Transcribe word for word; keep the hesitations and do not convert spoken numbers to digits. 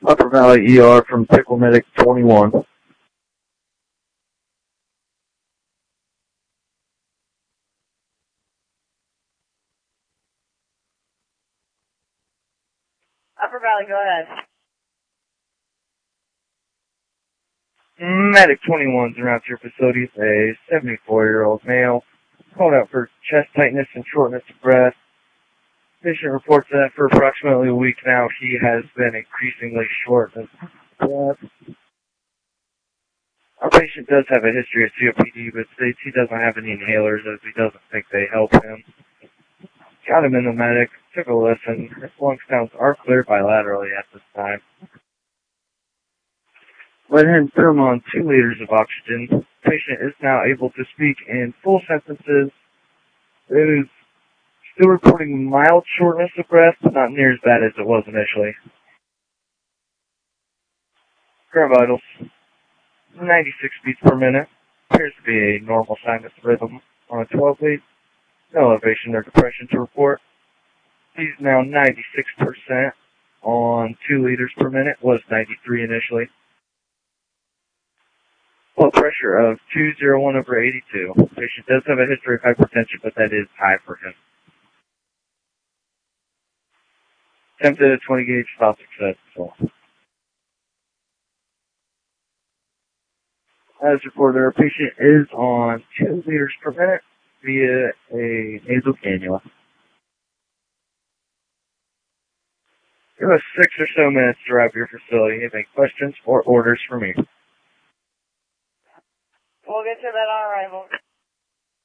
Upper Valley E R from Pickle Medic twenty-one. Upper Valley, go ahead. Medic twenty-one's around to your facility. A seventy-four-year-old male called out for chest tightness and shortness of breath. Patient reports that for approximately a week now, he has been increasingly short of breath. Our patient does have a history of C O P D, but states he doesn't have any inhalers as he doesn't think they help him. Got him in the medic, took a listen. His lung counts are clear bilaterally at this time. Went ahead and put him on two liters of oxygen. Patient is now able to speak in full sentences. It is still reporting mild shortness of breath, but not near as bad as it was initially. Current vitals, ninety-six beats per minute. Appears to be a normal sinus rhythm on a twelve lead. No elevation or depression to report. He's now ninety-six percent on two liters per minute. Was ninety-three initially. Blood pressure of two oh one over eighty-two. Patient does have a history of hypertension, but that is high for him. Attempted a twenty gauge stop successful. As reported, our patient is on two liters per minute via a nasal cannula. Give us six or so minutes to wrap your facility. Have any questions or orders for me? We'll get to that on arrival.